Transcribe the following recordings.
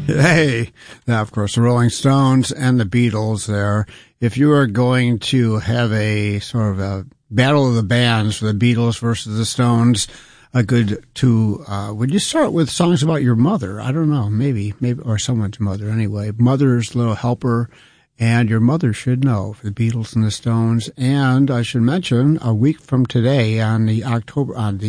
Hey, now, of course, the Rolling Stones and the Beatles there. If you are going to have a sort of a battle of the bands for the Beatles versus the Stones, would you start with songs about your mother? I don't know, maybe, or someone's mother anyway. Mother's Little Helper and Your Mother Should Know for the Beatles and the Stones. And I should mention, a week from today on October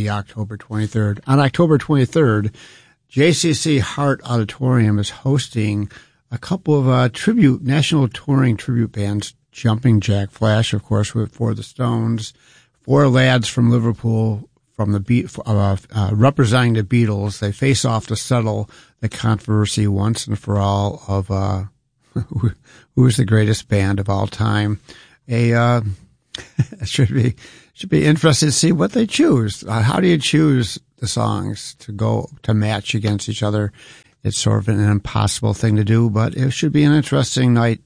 23rd, JCC Hart Auditorium is hosting a couple of national touring tribute bands. Jumping Jack Flash, of course, for the Stones. Four lads from Liverpool representing the Beatles. They face off to settle the controversy once and for all of who is the greatest band of all time. It should be interesting to see what they choose. How do you choose the songs to match against each other? It's sort of an impossible thing to do, but it should be an interesting night,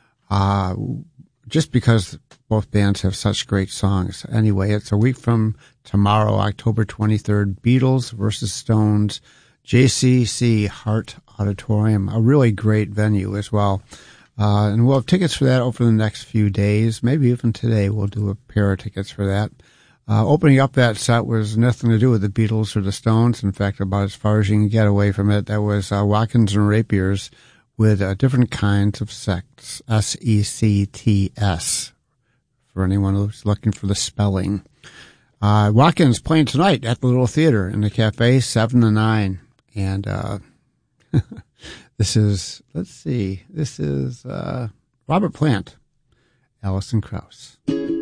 just because both bands have such great songs. Anyway, it's a week from tomorrow, October 23rd, Beatles versus Stones, JCC Hart Auditorium, a really great venue as well. And we'll have tickets for that over the next few days. Maybe even today we'll do a pair of tickets for that. Opening up that set was nothing to do with the Beatles or the Stones. In fact, about as far as you can get away from it, that was Watkins and Rapiers with different kinds of sects, SECTS, for anyone who's looking for the spelling. Watkins playing tonight at the Little Theater in the Cafe, 7 to 9. And this is Robert Plant, Alison Krauss.